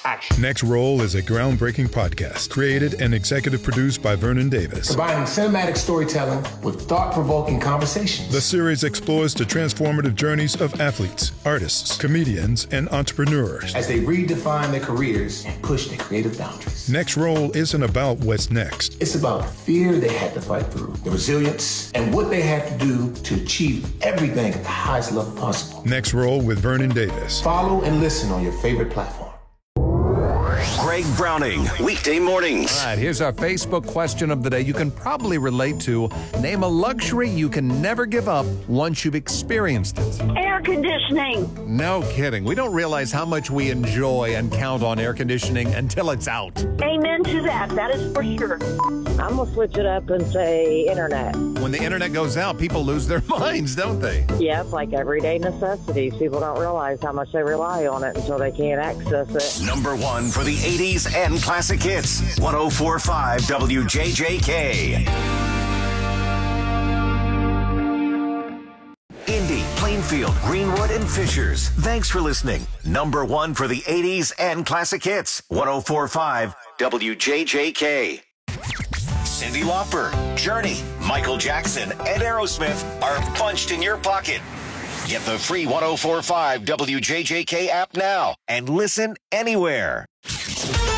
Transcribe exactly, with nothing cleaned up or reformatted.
action. Next Roll is a groundbreaking podcast created and executive produced by Vernon Davis. Combining cinematic storytelling with thought-provoking conversations. The series explores the transformative journeys of athletes, artists, comedians, and entrepreneurs as they redefine their careers and push their creative boundaries. Next Roll isn't about what's next. It's about the fear they had to fight through, the resilience, and what they had to do to achieve everything at the highest level possible. Next Roll with Vernon Davis. Follow and listen on your favorite platform. Greg Browning, weekday mornings. All right, here's our Facebook question of the day you can probably relate to. Name a luxury you can never give up once you've experienced it. Air conditioning. No kidding. We don't realize how much we enjoy and count on air conditioning until it's out. Amen to that. That is for sure. I'm going to switch it up and say internet. When the internet goes out, people lose their minds, don't they? Yep, like everyday necessities. People don't realize how much they rely on it until they can't access it. Number one for the eighties and classic hits. one oh four point five W J J K. Indy, Plainfield, Greenwood, and Fishers. Thanks for listening. Number one for the eighties and classic hits. one oh four point five W J J K. Cyndi Lauper, Journey, Michael Jackson, and Aerosmith are punched in your pocket. Get the free one oh four point five W J J K app now and listen anywhere.